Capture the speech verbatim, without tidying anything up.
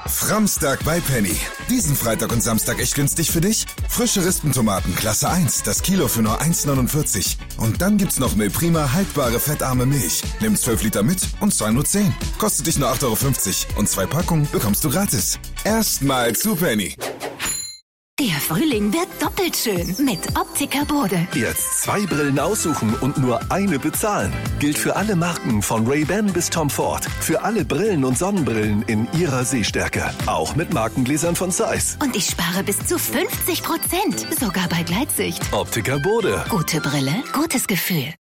Framstag bei Penny. Diesen Freitag und Samstag echt günstig für dich? Frische Rispentomaten Klasse eins, das Kilo für nur eins neunundvierzig. Und dann gibt's noch Milprima haltbare fettarme Milch. Nimm zwölf Liter mit und zahl nur zehn. Kostet dich nur acht Euro fünfzig und zwei Packungen bekommst du gratis. Erstmal zu Penny. Der Frühling wird doppelt schön mit Optiker Bode. Jetzt zwei Brillen aussuchen und nur eine bezahlen. Gilt für alle Marken von Ray-Ban bis Tom Ford. Für alle Brillen und Sonnenbrillen in ihrer Sehstärke. Auch mit Markengläsern von Zeiss. Und ich spare bis zu fünfzig Prozent. Sogar bei Gleitsicht. Optiker Bode. Gute Brille, gutes Gefühl.